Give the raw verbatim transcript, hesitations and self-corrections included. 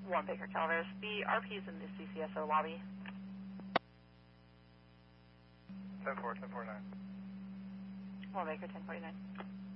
one Baker Calaveras. The R P is in the C C S O lobby. ten four, ten forty-nine. one Baker, ten forty-nine.